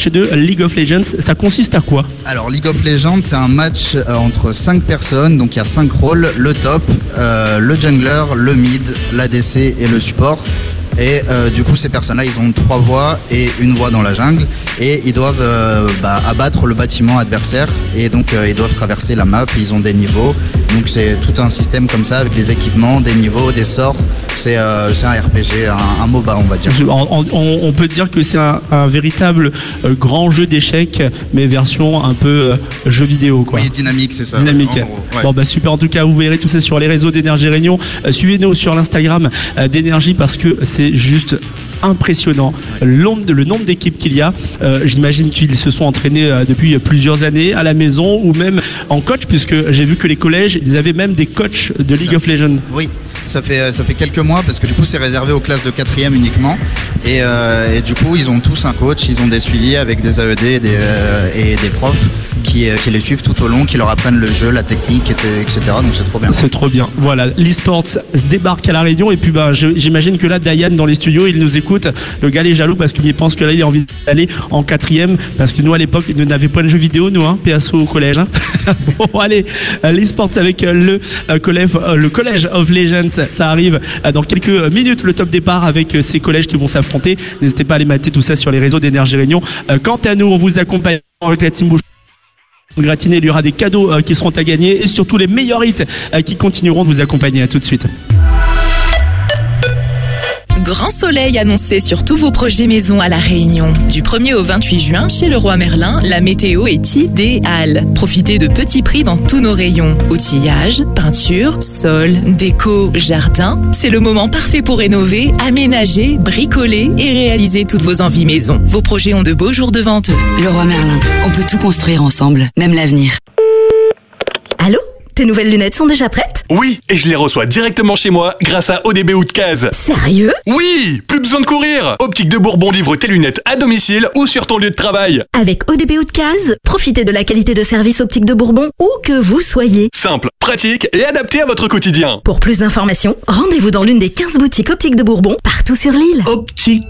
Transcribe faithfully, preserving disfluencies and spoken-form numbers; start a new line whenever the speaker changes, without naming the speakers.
match de League of Legends. Ça consiste à quoi ?
Alors League of Legends, c'est un match euh, entre cinq personnes, donc il y a cinq rôles, le top, euh, le jungler, le mid, l'A D C et le support. Et euh, du coup ces personnes-là ils ont trois voix et une voix dans la jungle et ils doivent euh, bah, abattre le bâtiment adversaire et donc euh, ils doivent traverser la map, ils ont des niveaux, donc c'est tout un système comme ça avec des équipements, des niveaux, des sorts, c'est, euh, c'est un R P G, un, un MOBA on va dire.
On, on, on peut dire que c'est un, un véritable euh, grand jeu d'échecs mais version un peu euh, jeu vidéo quoi.
Oui, dynamique c'est ça.
Dynamique.
En gros, ouais.
Bon bah super, en tout cas vous verrez tout ça sur les réseaux d'Énergie Réunion. Euh, suivez-nous sur l'Instagram euh, d'Énergie parce que c'est juste impressionnant le nombre, le nombre d'équipes qu'il y a. Euh, j'imagine qu'ils se sont entraînés euh, depuis plusieurs années à la maison ou même en coach, puisque j'ai vu que les collèges ils avaient même des coachs de League
ça,
of Legends.
Oui, ça fait, ça fait quelques mois parce que du coup c'est réservé aux classes de quatrième uniquement et, euh, et du coup ils ont tous un coach, ils ont des suivis avec des A E D et des, euh, et des profs qui, qui les suivent tout au long, qui leur apprennent le jeu, la technique, et cetera. Donc c'est trop bien.
C'est trop bien. Voilà, l'e-sports débarque à La Réunion et puis bah, je, j'imagine que là, Diane dans les studios, il nous écoute. Le gars il est jaloux parce qu'il pense que là, il a envie d'aller en quatrième parce que nous à l'époque, nous n'avions pas de jeux vidéo, nous, hein, P S O au collège. Hein. Bon, allez, l'e-sports avec le collège, le collège of Legends, ça arrive dans quelques minutes. Le top départ avec ces collèges qui vont s'affronter. N'hésitez pas à aller mater tout ça sur les réseaux d'Énergie Réunion. Quant à nous, on vous accompagne avec la team Bouche Gratiné, il y aura des cadeaux euh, qui seront à gagner et surtout les meilleurs hits euh, qui continueront de vous accompagner. À tout de suite.
Grand soleil annoncé sur tous vos projets maison à La Réunion. Du premier au vingt-huit juin, chez Leroy Merlin, la météo est idéale. Profitez de petits prix dans tous nos rayons. Outillage, peinture, sol, déco, jardin. C'est le moment parfait pour rénover, aménager, bricoler et réaliser toutes vos envies maison. Vos projets ont de beaux jours devant eux.
Leroy Merlin, on peut tout construire ensemble, même l'avenir.
Allô ? Tes nouvelles lunettes sont déjà prêtes ?
Oui, et je les reçois directement chez moi grâce à O D B Outcase.
Sérieux ?
Oui, plus besoin de courir. Optique de Bourbon livre tes lunettes à domicile ou sur ton lieu de travail.
Avec O D B Outcase, profitez de la qualité de service Optique de Bourbon où que vous soyez.
Simple, pratique et adapté à votre quotidien.
Pour plus d'informations, rendez-vous dans l'une des quinze boutiques Optique de Bourbon partout sur l'île.
Optique